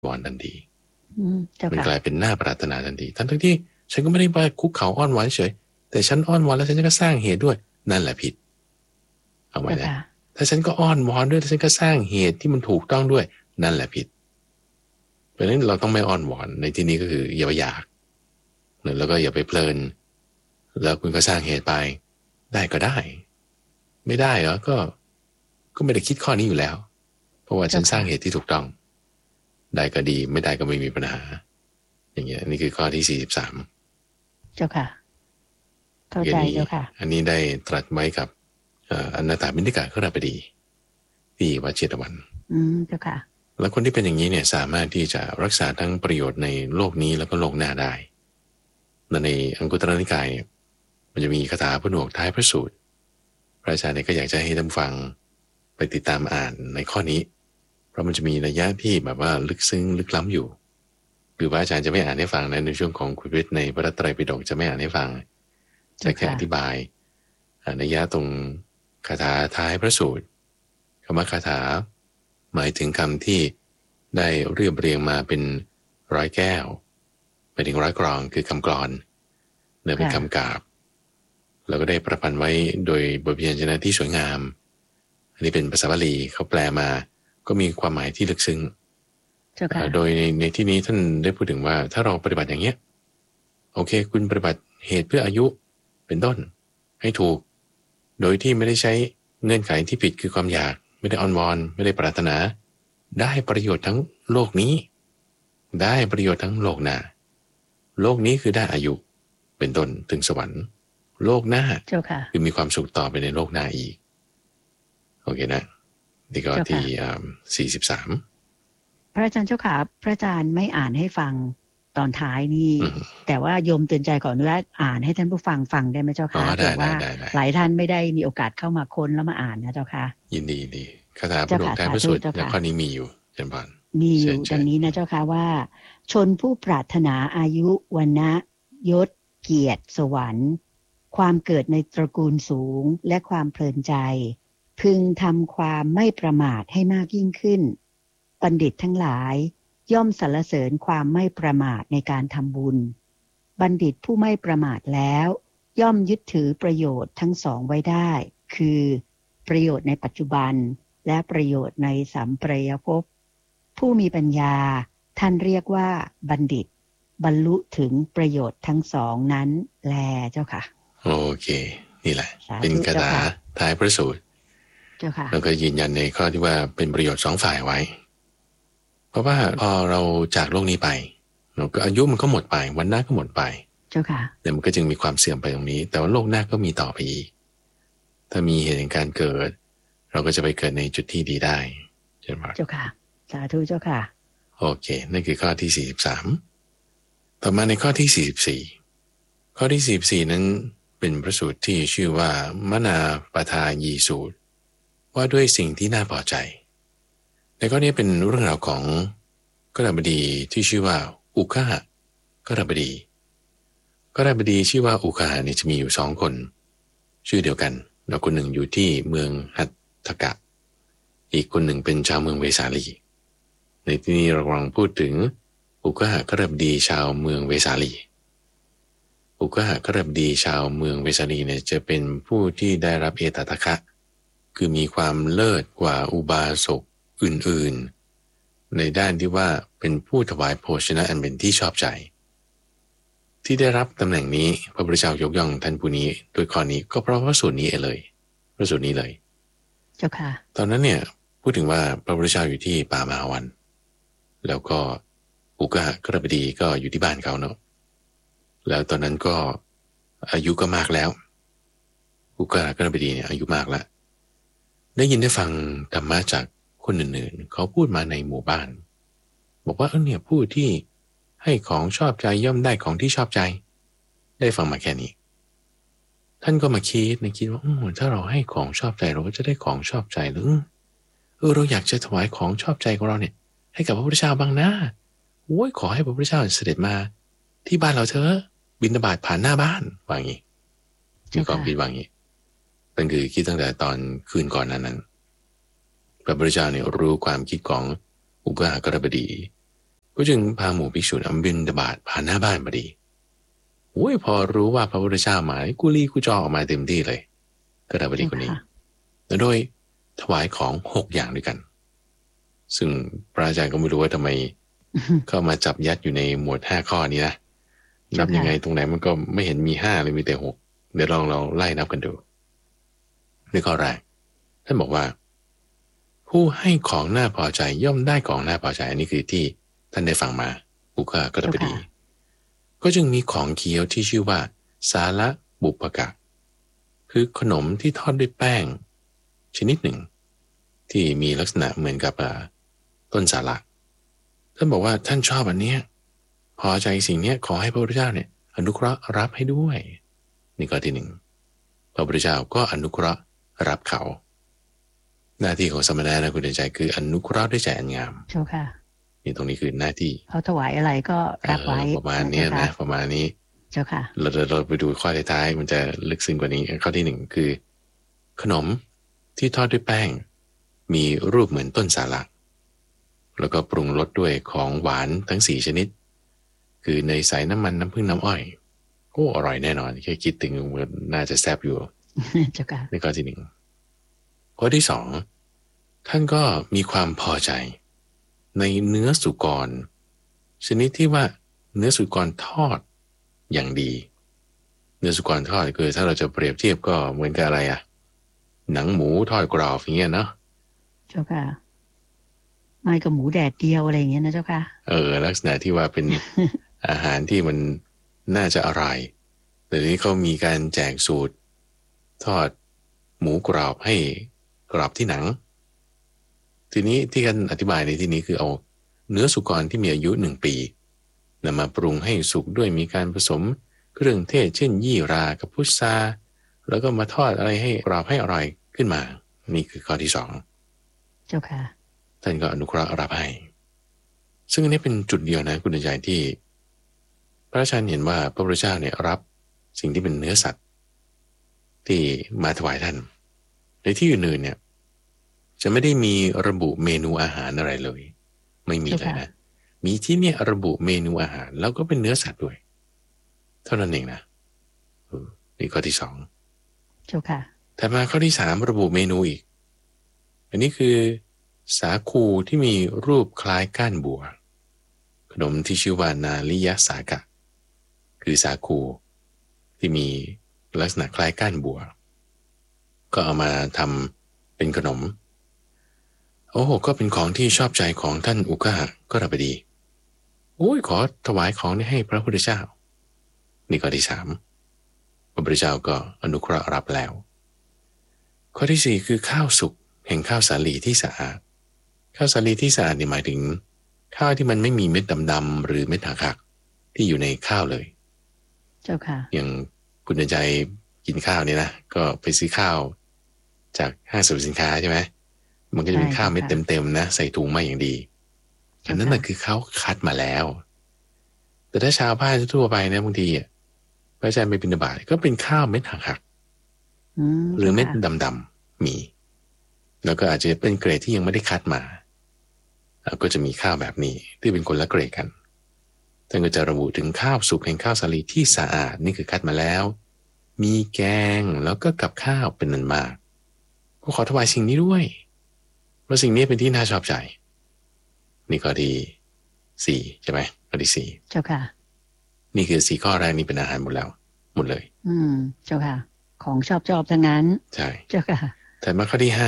วอนทันทีเจ้ามันค่ะกลายเป็นหน้าปรารถนาทันทีทั้งที่ฉันก็ไม่ได้ไปคุกเข่าอ้อนวอนเฉยแต่ฉันอ้อนวอนแล้วฉันก็สร้างเหตุด้วยนั่นแหละผิดเอาไว้นะถ้าฉันก็อ้อนวอนด้วยฉันก็สร้างเหตุที่มันถูกต้องด้วยนั่นแหละผิดเพราะฉะนั้นเราต้องไม่อ้อนวอนในที่นี้ก็คืออย่าไปอยากแล้วก็อย่าไปเพลินแล้วคุณก็สร้างเหตุไปได้ก็ได้ไม่ได้เหรอก็ไม่ได้คิดข้อนี้อยู่แล้วเพราะว่าฉันสร้างเหตุที่ถูกต้องได้ก็ดีไม่ได้ก็ไม่มีปัญหาอย่างเงี้ยนี่คือข้อที่43 เจ้าค่ะเข้าใจเจ้าค่ะอันนี้ได้ตรัสไว้กับอนาถาบิณฑิกะขราบดีที่วัดเชตวันเจ้าค่ะแล้วคนที่เป็นอย่างนี้เนี่ยสามารถที่จะรักษาทั้งประโยชน์ในโลกนี้แล้วก็โลกหน้าได้ในอังคุตรนิกายเนี่ยมันจะมีคาถาผนวกท้ายพระสูตรพระอาจารย์เนี่ยก็อยากจะให้ท่านฟังไปติดตามอ่านในข้อนี้เพราะมันจะมีนัยยะที่แบบว่าลึกซึ้งลึกล้ำอยู่คือพระอาจารย์จะไม่อ่านให้ฟังในช่วงของคุยวิทย์ในพระไตรปิฎกจะไม่อ่านให้ฟังจะแค่อธิบายนัยยะตรงคาถาท้ายพระสูตรคำว่าคาถาหมายถึงคำที่ได้เรียบเรียงมาเป็นร้อยแก้วไปถึงร้อยกรองคือคำกลอนเนื้อเป็นคำกาบแล้วก็ได้ประพันธ์ไว้โดยบทพยัญชนะที่สวยงามอันนี้เป็นภาษาบาลีเขาแปลมาก็มีความหมายที่ลึกซึ้งโดยในที่นี้ท่านได้พูดถึงว่าถ้าเราปฏิบัติอย่างเนี้ยโอเคคุณปฏิบัติเหตุเพื่ออายุเป็นต้นให้ถูกโดยที่ไม่ได้ใช้เงื่อนไขที่ผิดคือความอยากไม่ได้อ้อนวอนไม่ได้ปรารถนาได้ประโยชน์ทั้งโลกนี้ได้ประโยชน์ทั้งโลกหน้าโลกนี้คือได้อายุเป็นต้นถึงสวรรค์โลกหน้าคือมีความสุขต่อไปในโลกหน้าอีกโอเคนะนี่ก็ที่43 พระอาจารย์เจ้าค่ะพระอาจารย์ไม่อ่านให้ฟังตอนท้ายนี่แต่ว่าโยมเตือนใจขออนุญาตอ่านให้ท่านผู้ฟังฟังได้ไหมเจ้าค่ะเพราะว่าหลายท่านไม่ได้มีโอกาสเข้ามาค้นแล้วมาอ่านนะเจ้าค่ะยินดีดีคาถาพระองค์ท้ายพระสูตรในข้อนี้มีอยู่เช่นกันมีอยู่ดังนี้นะเจ้าค่ะว่าชนผู้ปรารถนาอายุวันนะยศเกียรติสวรรค์ความเกิดในตระกูลสูงและความเพลินใจพึงทำความไม่ประมาทให้มากยิ่งขึ้นบัณฑิตทั้งหลายย่อมสรรเสริญความไม่ประมาทในการทำบุญบัณฑิตผู้ไม่ประมาทแล้วย่อมยึดถือประโยชน์ทั้งสองไว้ได้คือประโยชน์ในปัจจุบันและประโยชน์ในสัมปรายภพผู้มีปัญญาท่านเรียกว่าบัณฑิตบรรลุถึงประโยชน์ทั้งสองนั้นแลเจ้าค่ะโอเคนี่แหละเป็นคาถาท้ายพระสูตรเจ้าค่ะแล้วก็ยืนยันในข้อที่ว่าเป็นประโยชน์สองฝ่ายไว้เพราะว่าพอเราจากโลกนี้ไปเราก็อายุมันก็หมดไปวันหน้าก็หมดไปเจ้าค่ะแต่มันก็จึงมีความเสื่อมไปตรงนี้แต่ว่าโลกหน้าก็มีต่อไปอีกถ้ามีเหตุแห่งการเกิดเราก็จะไปเกิดในจุดที่ดีได้ใช่ไหมเจ้าค่ะสาธุเจ้าค่ะโอเคนั่นคือข้อที่43ต่อมาในข้อที่44ข้อที่44นั้นเป็นพระสูตรที่ชื่อว่ามนาปทายีสูตรว่าด้วยสิ่งที่น่าพอใจในข้อนี้เป็นเรื่องราวของกฤหบดีที่ชื่อว่าอุคหะกฤหบดีชื่อว่าอุคหะเนี่ยจะมีอยู่2คนชื่อเดียวกันแล้วคนหนึ่งอยู่ที่เมืองหัตถกะอีกคนหนึ่งเป็นชาวเมืองเวสาลีในที่นี้เรากำลังพูดถึงอุคหะกฤหบดีชาวเมืองเวสาลีอุคหะกฤหบดีชาวเมืองเวสาลีเนี่ยจะเป็นผู้ที่ได้รับเอตทัคคะคือมีความเลิศกว่าอุบาสกอื่นๆในด้านที่ว่าเป็นผู้ถวายโภชนะอันเป็นที่ชอบใจที่ได้รับตำแหน่งนี้พระพุทธเจ้ายกย่องท่านผู้นี้โดยข้อนี้ก็เพราะว่าสูตรนี้เลยพระสูตรนี้เลยเจ้าค่ะตอนนั้นเนี่ยพูดถึงว่าพระพุทธเจ้าอยู่ที่ป่ามหาวันแล้วก็อุกะกฤหบดีก็อยู่ที่บ้านเขาเนาะแล้วตอนนั้นก็อายุก็มากแล้วอุกะกฤหบดีเนี่ยอายุมากแล้วได้ยินได้ฟังธรรมะจากคนอื่นๆเขาพูดมาในหมู่บ้านบอกว่าเนี่ยผู้ที่ให้ของชอบใจย่อมได้ของที่ชอบใจได้ฟังมาแค่นี้ท่านก็มาคิดว่าถ้าเราให้ของชอบใจเราก็จะได้ของชอบใจหรือเราอยากจะถวายของชอบใจของเราเนี่ยให้กับพระพุทธเจ้าบ้างนะโอ้ยขอให้พระพุทธเจ้าเสด็จมาที่บ้านเราเถอะบิณฑบาตผ่านหน้าบ้านว่างี้มีความคิดว่างี้นั่นคือคิดตั้งแต่ตอนคืนก่อนนั้นพระพุทธเจ้าเนี่ยรู้ความคิดของอุกหะกฤหบดีก็จึงพาหมู่ภิกษุบิณฑบาตผ่านหน้าบ้านพอดีโอ้ยพอรู้ว่าพระพุทธเจ้ามากุลีกุจอออกมาเต็มที่เลยก็ได้พอดีคนนี้โดยถวายของ6อย่างด้วยกันซึ่งพระอาจารย์ก็ไม่รู้ว่าทำไมเข้ามาจับยัดอยู่ในหมวด5ข้อนี้นะนับยังไงตรงไหนมันก็ไม่เห็นมี5เลยมีแต่6เดี๋ยวลองไล่นับกันดูในข้อแรกท่านบอกว่าผู้ให้ของน่าพอใจย่อมได้ของน่าพอใจอันนี้คือที่ท่านได้ฟังมาอุกะก็ได้พอดีก็จึงมีของเคี้ยวที่ชื่อว่าสาระบุปกะคือขนมที่ทอดด้วยแป้งชนิดหนึ่งที่มีลักษณะเหมือนกับต้นสาระท่านบอกว่าท่านชอบอันเนี้ยพอใจสิ่งนี้ขอให้พระพุทธเจ้าเนี่ยอนุเคราะห์รับให้ด้วยนี่ข้อที่1พระพุทธเจ้าก็อนุเคราะห์รับเขาหน้าที่ของสมณะนะคุณใจคืออนุเคราะห์ด้วยใจอันงามเจ้าค่ะนี่ตรงนี้คือหน้าที่เขาถวายอะไรก็รับไว้ประมาณนี้นะประมาณนี้เจ้าค่ะเราไปดูข้อท้ายๆมันจะลึกซึ้งกว่านี้ข้อที่1คือขนมที่ทอดด้วยแป้งมีรูปเหมือนต้นสาระแล้วก็ปรุงรสด้วยของหวานทั้ง4ชนิดคือเนยใสน้ำมันน้ำผึ้งน้ำอ้อยโอ้อร่อยแน่นอนแค่คิดถึงมันน่าจะแซ่บอยู่เจ้าค่ะในข้อที่1ข้อที่2ท่านก็มีความพอใจในเนื้อสุกรชนิดที่ว่าเนื้อสุกรทอดอย่างดีเนื้อสุกรทอดคือถ้าเราจะเปรียบเทียบก็เหมือนกับอะไรหนังหมูทอดกรอบอย่างเงี้ยเนาะเจ้าค่ะไม่กับหมูแดดเดียวอะไรอย่างเงี้ยนะเจ้าค่ะลักษณะที่ว่าเป็น อาหารที่มันน่าจะอร่อยแต่นี้เขามีการแจกสูตรทอดหมูกรอบให้กรอบที่หนังทีนี้ที่กันอธิบายในที่นี้คือเอาเนื้อสุกรที่มีอายุ1 ปีนำมาปรุงให้สุกด้วยมีการผสมเครื่องเทศเช่นยี่รากับพุทราแล้วก็มาทอดอะไรให้กรอบให้อร่อยขึ้นมานี่คือข้อที่2 เจ้าค่ะท่านก็อนุเคราะห์รับให้ซึ่งอันนี้เป็นจุดเดียวนะคุณใจที่พระอาจารย์เห็นว่าพระพุทธเจ้าเนี่ยรับสิ่งที่เป็นเนื้อสัตว์ที่มาถวายท่านในที่อื่นๆเนี่ยจะไม่ได้มีระบุเมนูอาหารอะไรเลยไม่มีเลยนะมีที่เนี่ยระบุเมนูอาหารแล้วก็เป็นเนื้อสัตว์ด้วยเท่านั้นเองนะนี่ข้อที่2 เจ้าค่ะแต่มาข้อที่3ระบุเมนูอีกอันนี้คือสาคูที่มีรูปคล้ายก้านบัวขนมที่ชื่อว่านาลิยสากะคือสาคูที่มีลักษณะคล้ายก้านบัวก็เอามาทำเป็นขนมโอ้ก็เป็นของที่ชอบใจของท่านอุกะก็รับไปดีโอ้ยขอถวายของนี้ให้พระพุทธเจ้านี่ข้อที่3พระพุทธเจ้าก็อนุเคราะห์รับแล้วข้อที่4คือข้าวสุกแห่งข้าวสาลีที่สะอาดข้าวสาลีที่สะอาดนี่หมายถึงข้าวที่มันไม่มีเม็ดดำๆหรือเม็ดหักๆที่อยู่ในข้าวเลยเจ้าค่ะอย่างคุณใจกินข้าวนี่นะก็ไปซื้อข้าวจากห้างสรรพสินค้าใช่ไหมมันก็จะเป็นข้าวเม็ดเต็มๆนะใส่ถุงมาอย่างดีอันนั้นน่ะคือเขาคัดมาแล้วแต่ถ้าชาวบ้านทั่วไปนะบางทีพระอาจารย์ไปบิณฑบาตก็เป็นข้าวเม็ดหักๆหรือเม็ดดำๆมีแล้วก็อาจจะเป็นเกรดที่ยังไม่ได้คัดมาก็จะมีข้าวแบบนี้ที่เป็นคนละเกรดกันท่านก็จะระบุถึงข้าวสุกแห่งข้าวสาลีที่สะอาดนี่คือคัดมาแล้วมีแกงแล้วก็กับข้าวเป็นนันมากก็ขอถวายสิ่งนี้ด้วยเพราะสิ่งนี้เป็นที่น่าชอบใจนี่ข้อที่4ใช่ไหมข้อที่4 เจ้าค่ะนี่คือ4ข้อแรกนี้เป็นอาหารหมดแล้วหมดเลยเจ้าค่ะของชอบทั้งนั้นใช่เจ้าค่ะแต่มาข้อที่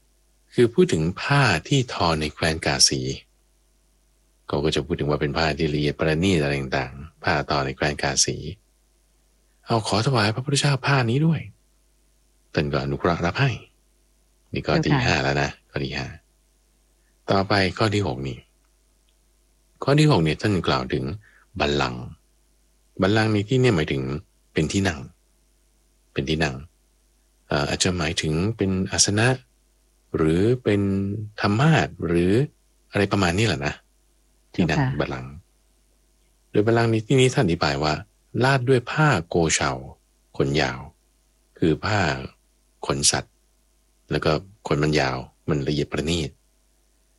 5คือพูดถึงผ้าที่ทอในแคว้นกาสีเขาก็จะพูดถึงว่าเป็นผ้าที่ละเอียดประณีตอะไรต่างๆผ้าทอในแคว้นกาสีเอาขอถวายพระพุทธเจ้าผ้านี้ด้วยท่านก็อนุเคราะห์รับให้นี่ข้อที่5แล้วนะข้อที่5ต่อไปข้อที่6นี่ข้อที่6เนี่ยท่านกล่าวถึงบัลลังก์ในที่นี่หมายถึงเป็นที่นั่งเป็นที่นั่งอาจจะหมายถึงเป็นอาสนะหรือเป็นธรรมาสน์หรืออะไรประมาณนี้แหละนะที่นั่งบัลลังก์โดยบัลลังก์ในที่นี้ท่านอธิบายว่าลาดด้วยผ้าโกเชาขนยาวคือผ้าขนสัตว์แล้วก็ขนมันยาวมันละเอียดประณีต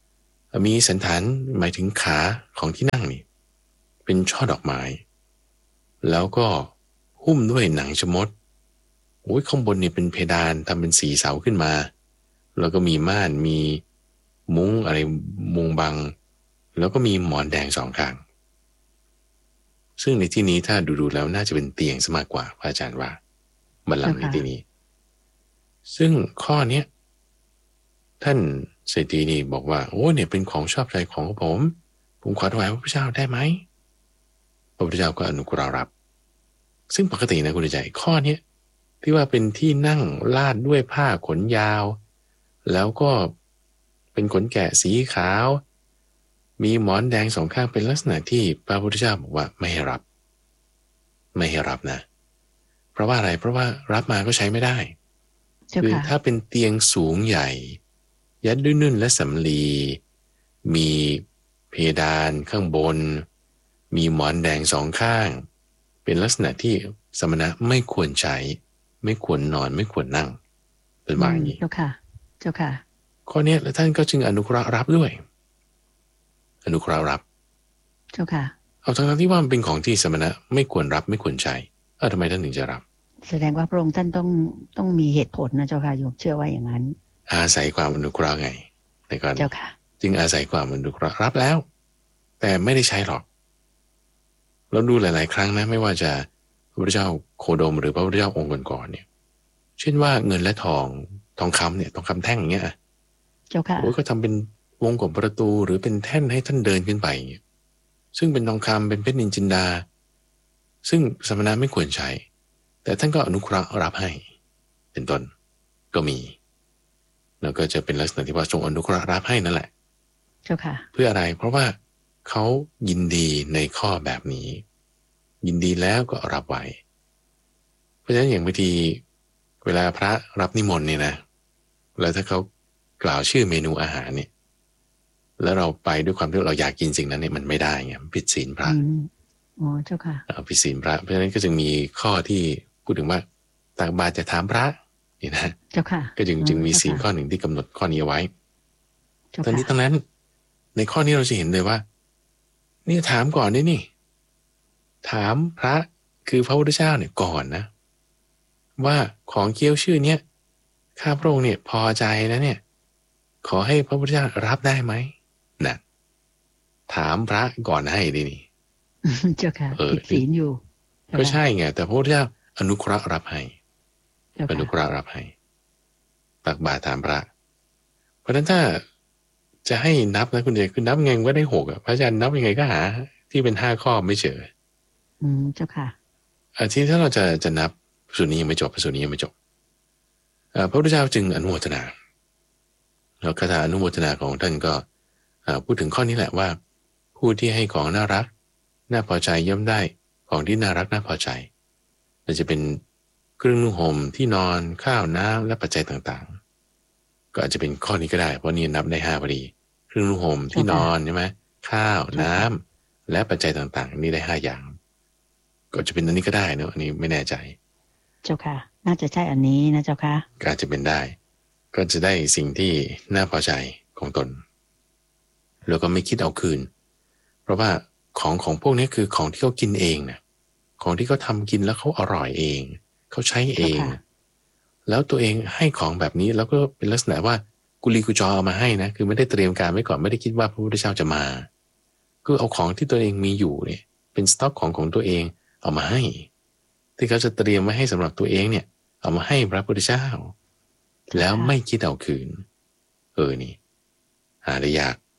มีสันฐานหมายถึงขาของที่นั่งนี่เป็นช่อดอกไม้แล้วก็หุ้มด้วยหนังชมดโอ้ยข้างบนนี่เป็นเพดานทำเป็น4 เสาขึ้นมาแล้วก็มีม่านมีมุ้งอะไรมุงบังแล้วก็มีหมอนแดง2 ข้างซึ่งในที่นี้ถ้าดูแล้วน่าจะเป็นเตียงซะมากกว่าพระอาจารย์ว่าบัลลังก์ในที่นี้ซึ่งข้อเนี้ยท่านเศรษฐีนี่บอกว่าโอ้เนี่ยเป็นของชอบใจของผมขอถวายพระพุทธเจ้าได้ไหมพระพุทธเจ้าก็อนุเคราะห์รับซึ่งปกตินะคุณใจข้อเนี้ยที่ว่าเป็นที่นั่งลาดด้วยผ้าขนยาวแล้วก็เป็นขนแกะสีขาวมีหมอนแดง2 ข้างเป็นลักษณะที่พระพุทธเจ้าบอกว่าไม่ให้รับนะเพราะว่าอะไรเพราะว่ารับมาก็ใช้ไม่ได้คือถ้าเป็นเตียงสูงใหญ่ยัดด้วยนุ่นและสำลีมีเพดานข้างบนมีหมอนแดง2 ข้างเป็นลักษณะที่สมณะไม่ควรใช้ไม่ควรนอนไม่ควรนั่งเป็นว่าอย่างนี้เจ้าค่ะข้อนี้แล้วท่านก็จึงอนุเคราะห์รับด้วยอนุเคราะห์รับเจ้าค่ะเอาทั้งที่ว่ามันเป็นของที่สมณะไม่ควรรับไม่ควรใช้ทำไมท่านถึงจะรับแสดงว่าพระองค์ท่านต้องมีเหตุผลนะเจ้าค่ะโยมเชื่อว่าอย่างนั้นอาศัยความอนุเคราะห์ไงในกรณีเจ้าค่ะจึงอาศัยความอนุเคราะห์รับแล้วแต่ไม่ได้ใช้หรอกเราดูหลายๆครั้งนะไม่ว่าจะพระพุทธเจ้าโคดมหรือพระพุทธเจ้าองค์ก่อนๆเนี่ยเช่นว่าเงินและทองคำเนี่ยทองคำแท่งอย่างเงี้ยเจ้าค่ะโอ้ก็ทำเป็นวงกบประตูหรือเป็นแท่นให้ท่านเดินขึ้นไปซึ่งเป็นทองคำเป็นเพชรนินจินดาซึ่งสมณะไม่ควรใช้แต่ท่านก็อนุเคราะห์รับให้เป็นต้นก็มีแล้วก็จะเป็นลักษณะที่ว่าทรงอนุเคราะห์รับให้นั่นแหละเจ้าค่ะเพื่ออะไรเพราะว่าเขายินดีในข้อแบบนี้ยินดีแล้วก็รับไว้เพราะฉะนั้นอย่างบางทีเวลาพระรับนิมนต์เนี่ยนะแล้วถ้าเขากล่าวชื่อเมนูอาหารเนี่ยแล้วเราไปด้วยความที่เราอยากกินสิ่งนั้นเนี่ยมันไม่ได้ไงผิดศีลพระอ๋อเจ้าค่ะผิดศีลพระเพราะฉะนั้นก็จึงมีข้อที่พูดถึงว่าตักบาตรจะถามพระนี่นะเจ้าค่ะก็จึงมีศีลข้อหนึ่งที่กำหนดข้อนี้เอาไว้ทั้งนี้ทั้งนั้นในข้อนี้เราจะเห็นเลยว่านี่ถามก่อนนี่ถามพระคือพระพุทธเจ้าเนี่ยก่อนนะว่าของเคี้ยวชื่อเนี้ยข้าพระองค์เนี่ยพอใจแล้วเนี่ยขอให้พระพุทธเจ้ารับได้ไหมนะถามพระก่อนให้ดินี่เจ้าค่ะผิดศีลอยู่ก็ใช่ไงแต่พระพุทธเจ้าอนุเคราะห์รับให้อนุเคราะห์รับให้ตักบาตรถามพระเพราะฉะนั้นถ้าจะให้นับนะคุณเจคือนับไงก็ได้6พระอาจารย์นับยังไงก็หาที่เป็น5 ข้อไม่เจอเจ้าค่ะที่ถ้าเราจะนับส่วนนี้ยังไม่จบส่วนนี้ยังไม่จบพระพุทธเจ้าจึงอนุโมทนาแล้วคาถาอนุโมทนาของท่านก็พูดถึงข้อนี้แหละว่าผู้ที่ให้ของน่ารักน่าพอใจย่อมได้ของที่น่ารักน่าพอใจมันจะเป็นเครื่องนุ่งห่มที่นอนข้าวน้ำและปัจจัยต่างๆก็อาจจะเป็นข้อนี้ก็ได้เพราะนี่นับได้5พอดีเครื่องนุ่งห่มที่นอนใช่ไหมข้าวน้ำและปัจจัยต่างๆนี่ได้5อย่างก็จะเป็นอันนี้ก็ได้เนอะอันนี้ไม่แน่ใจเจ้าค่ะน่าจะใช่อันนี้นะเจ้าค่ะก็อาจจะเป็นได้ก็จะได้สิ่งที่น่าพอใจของตนแล้วก็ไม่คิดเอาคืนเพราะว่าของพวกนี้คือของที่เขากินเองนะของที่เขาทำกินแล้วเขาอร่อยเองเขาใช้เองแล้วตัวเองให้ของแบบนี้แล้วก็เป็นลักษณะว่ากุลีกุจอเอามาให้นะคือไม่ได้เตรียมการไว้ก่อนไม่ได้คิดว่าพระพุทธเจ้าจะมาคือเอาของที่ตัวเองมีอยู่เนี่ยเป็นสต็อกของตัวเองเอามาให้ที่เขาจะเตรียมไว้ให้สำหรับตัวเองเนี่ยเอามาให้พระพุทธเจ้าแล้วไม่คิดเอาคืนนี่หาได้ยาก